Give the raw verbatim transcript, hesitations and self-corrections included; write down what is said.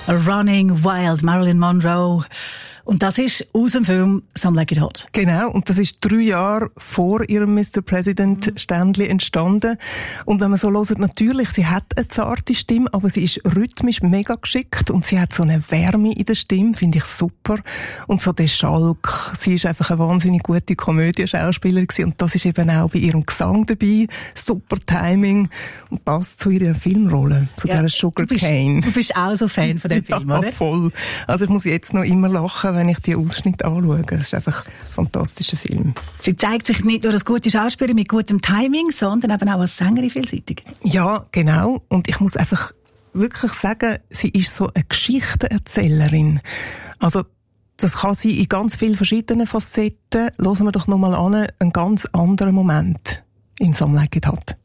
Running Wild, Marilyn Monroe. Und das ist aus dem Film Some Like It Hot. Genau, und das ist drei Jahre vor ihrem Mister President Ständli entstanden. Und wenn man so hört, natürlich, sie hat eine zarte Stimme, aber sie ist rhythmisch mega geschickt und sie hat so eine Wärme in der Stimme, finde ich super. Und so der Schalk, sie ist einfach eine wahnsinnig gute Komödie-Schauspielerin gewesen und das ist eben auch bei ihrem Gesang dabei. Super Timing und passt zu ihrer Filmrolle, zu ja, dieser Sugar du bist, Cane. Du bist auch so Fan von dem Film, ja, oder? Voll. Also ich muss jetzt noch immer lachen, wenn ich die Ausschnitte anschaue. Das ist einfach ein fantastischer Film. Sie zeigt sich nicht nur als gute Schauspielerin mit gutem Timing, sondern eben auch als Sängerin vielseitig. Ja, genau. Und ich muss einfach wirklich sagen, sie ist so eine Geschichtenerzählerin. Also das kann sie in ganz vielen verschiedenen Facetten. Hören wir doch noch mal an, einen ganz anderen Moment in Some Like It Hot.